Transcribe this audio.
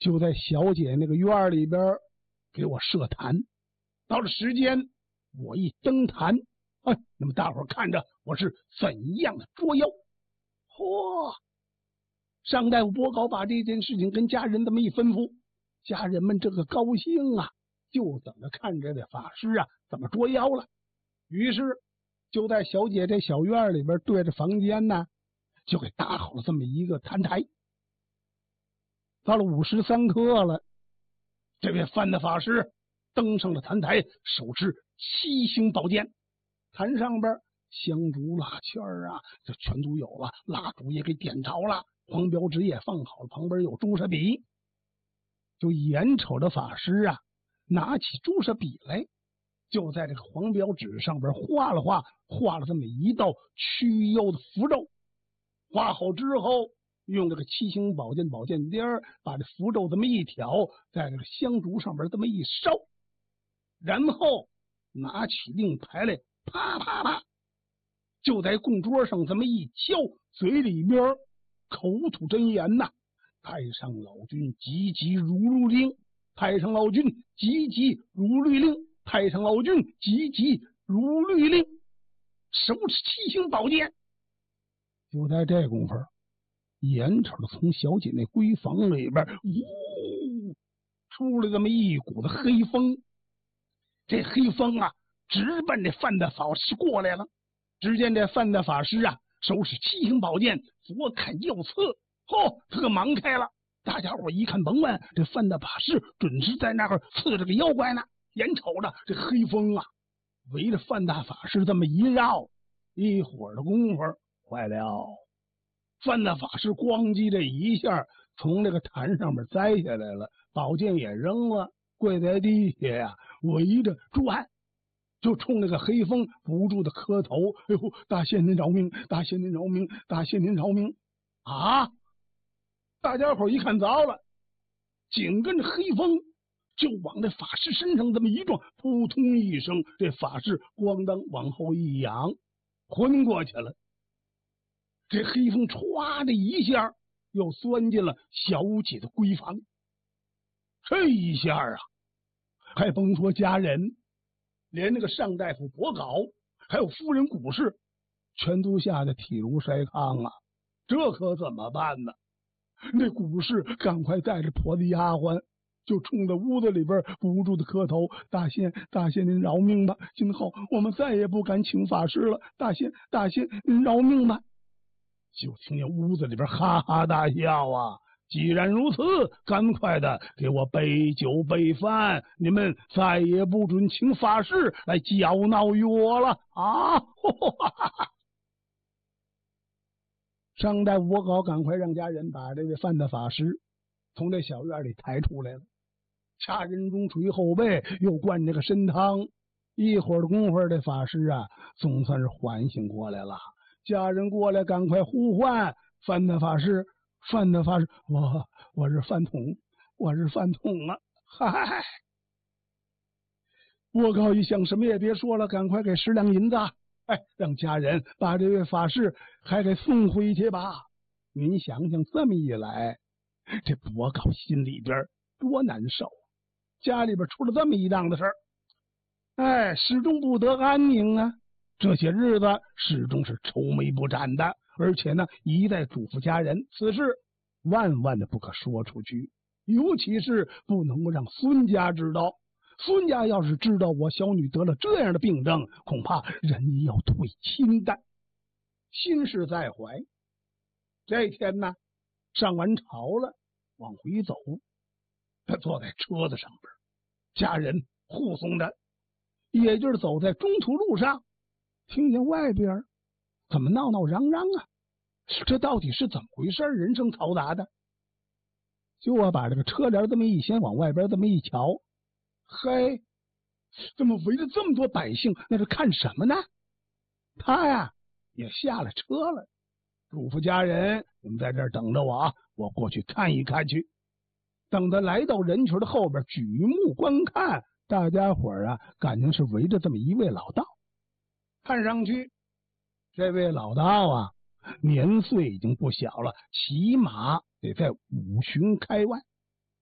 就在小姐那个院里边给我设坛。到了时间，我一登坛，那么大伙儿看着我是怎样的捉妖。嚯！上大夫伯高把这件事情跟家人这么一吩咐，家人们这个高兴啊，就等着看这位法师啊怎么捉妖了。于是就在小姐这小院里边对着房间呢，就给搭好了这么一个坛台。到了午时3刻了，这位范的法师登上了坛台，手持7星宝剑，坛上边香烛蜡签啊，这全都有了，蜡烛也给点着了，黄标纸也放好了，旁边有朱砂笔。就眼瞅着法师啊拿起朱砂笔来，就在这个黄标纸上边画了这么一道驱妖的符咒。画好之后，用这个7星宝剑钉把这符咒这么一挑，在这个香烛上边这么一烧，然后拿起令牌来，啪啪啪，就在供桌上这么一敲，嘴里边口吐真言呐：太上老君急急如律令，太上老君急急如律令，太上老君急急如律令，手持7星宝剑。就在这功夫，眼瞅着从小姐那闺房里边出来这么一股子黑风。这黑风啊直奔这范大法师过来了。只见这范大法师啊手使7星宝剑，左砍右刺，他可忙开了。大家伙一看，甭问，这范大法师准是在那儿刺这个妖怪呢。眼瞅着这黑风啊围着范大法师这么一绕，一会儿的功夫，坏了，范大法师咣叽这一下从这个坛上面栽下来了，宝剑也扔了，跪在地下呀围着转，就冲那个黑风不住的磕头：哎呦，大仙您饶命，大仙您饶命，大仙您饶命啊！大家伙一看糟了，紧跟着黑风就往这法师身上这么一撞，扑通一声，这法师咣当往后一仰，昏过去了。这黑风歘的一下又钻进了小姐的闺房。这一下啊，还甭说家人，连那个上大夫伯镐还有夫人古氏全都吓得体如筛糠啊！这可怎么办呢？那古氏赶快带着婆子丫鬟就冲着屋子里边不住的磕头：大仙您饶命吧，今后我们再也不敢请法师了，大仙您饶命吧。就听见屋子里边哈哈大笑啊！既然如此，赶快的给我备酒备饭，你们再也不准请法师来搅闹于我了啊！上代伯镐赶快让家人把这位范大法师从这小院里抬出来了，掐人中捶后背，又灌这个参汤。一会儿的功夫，这法师啊总算是缓醒过来了。家人过来赶快呼唤范大法师，我是饭桶啊！嗨，伯镐一想，什么也别说了，赶快给10两银子，让家人把这位法师还给送回去吧。您想想，这么一来，这伯镐心里边多难受，家里边出了这么一档子事儿，始终不得安宁啊。这些日子始终是愁眉不展的，而且呢一再嘱咐家人，此事万万的不可说出去，尤其是不能够让孙家知道。孙家要是知道我小女得了这样的病症，恐怕人也要退亲的。心事在怀。这天呢，上完朝了，往回走，他坐在车子上边，家人护送着，也就是走在中途路上，听见外边怎么闹闹嚷嚷啊？这到底是怎么回事？人声嘈杂的。就把这个车帘这么一掀，往外边这么一瞧，嘿，怎么围着这么多百姓？那是看什么呢？他呀也下了车了，嘱咐家人：你们在这儿等着我啊，我过去看一看去。等他来到人群的后边，举目观看，大家伙啊感情是围着这么一位老道。看上去这位老道啊年岁已经不小了，起码得在50开外。